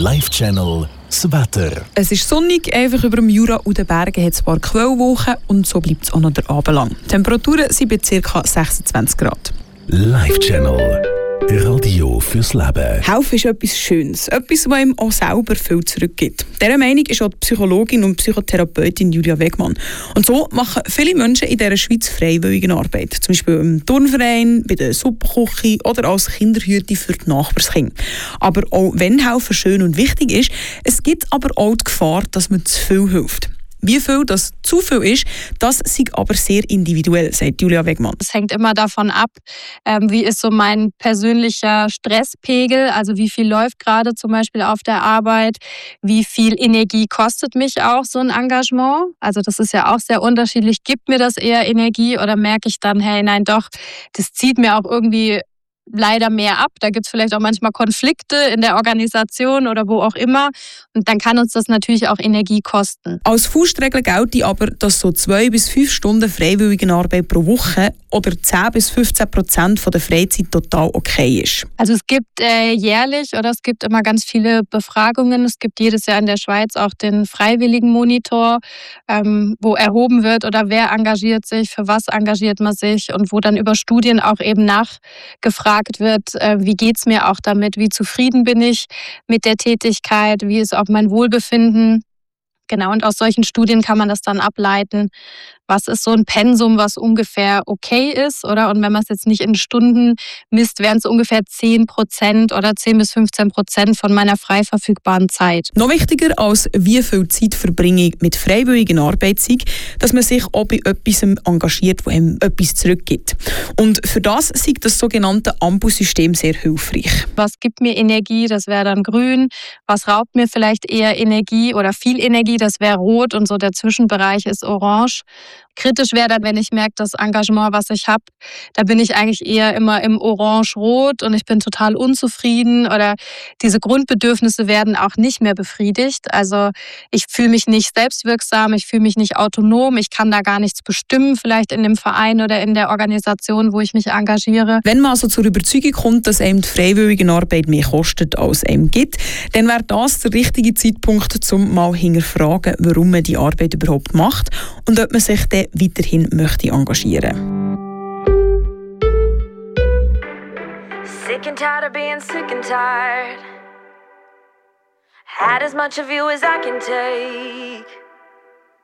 Live-Channel das Wetter. Es ist sonnig, einfach über dem Jura und den Bergen hat es ein paar Quellwochen und so bleibt es auch noch der Abend lang. Die Temperaturen sind bei ca. 26 Grad. Live-Channel. Radio fürs Leben. Helfen ist etwas Schönes, etwas, was ihm auch selber viel zurückgibt. Dieser Meinung ist auch die Psychologin und Psychotherapeutin Julia Wegmann. Und so machen viele Menschen in dieser Schweiz freiwillige Arbeit. Zum Beispiel im Turnverein, bei der Suppenküche oder als Kinderhüte für die Nachbarskinder. Aber auch wenn Helfen schön und wichtig ist, es gibt aber auch die Gefahr, dass man zu viel hilft. Wie viel das zu viel ist, das ist aber sehr individuell, sagt Julia Wegmann. Es hängt immer davon ab, wie ist so mein persönlicher Stresspegel, also wie viel läuft gerade zum Beispiel auf der Arbeit, wie viel Energie kostet mich auch so ein Engagement. Also das ist ja auch sehr unterschiedlich. Gibt mir das eher Energie oder merke ich dann, hey, nein doch, das zieht mir auch irgendwie leider mehr ab. Da gibt es vielleicht auch manchmal Konflikte in der Organisation oder wo auch immer. Und dann kann uns das natürlich auch Energie kosten. Als Faustregel gilt aber, dass so 2 bis 5 Stunden Freiwilligenarbeit pro Woche oder 10 bis 15% von der Freizeit total okay ist. Also es gibt jährlich oder es gibt immer ganz viele Befragungen. Es gibt jedes Jahr in der Schweiz auch den Freiwilligenmonitor, wo erhoben wird oder wer engagiert sich, für was engagiert man sich und wo dann über Studien auch eben nachgefragt wird, wie geht es mir auch damit, wie zufrieden bin ich mit der Tätigkeit, wie ist auch mein Wohlbefinden. Genau, und aus solchen Studien kann man das dann ableiten. Was ist so ein Pensum, was ungefähr okay ist, oder? Und wenn man es jetzt nicht in Stunden misst, wären es ungefähr 10% oder 10 bis 15% von meiner frei verfügbaren Zeit. Noch wichtiger als wie viel Zeit verbringe ich mit freiwilligen Arbeit ist, dass man sich auch bei etwas engagiert, das einem etwas zurückgibt. Und für das ist das sogenannte Ampelsystem sehr hilfreich. Was gibt mir Energie? Das wäre dann grün. Was raubt mir vielleicht eher Energie oder viel Energie? Das wäre rot und so der Zwischenbereich ist orange. Kritisch wäre dann, wenn ich merke, das Engagement, was ich habe, da bin ich eigentlich eher immer im Orange-Rot und ich bin total unzufrieden oder diese Grundbedürfnisse werden auch nicht mehr befriedigt. Also ich fühle mich nicht selbstwirksam, ich fühle mich nicht autonom, ich kann da gar nichts bestimmen, vielleicht in dem Verein oder in der Organisation, wo ich mich engagiere. Wenn man also zur Überzeugung kommt, dass einem die Freiwilligenarbeit mehr kostet, als einem gibt, dann wäre das der richtige Zeitpunkt, um mal hinterfragen, warum man die Arbeit überhaupt macht und ob man sich dann weiterhin möchte engagieren. Sick and tired of being sick and tired. Had as much of you as I can take.